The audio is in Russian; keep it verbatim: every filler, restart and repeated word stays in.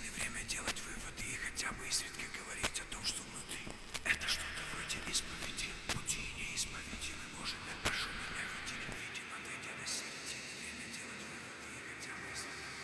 время делать выводы и хотя бы изредка говорить о том, что внутри. Это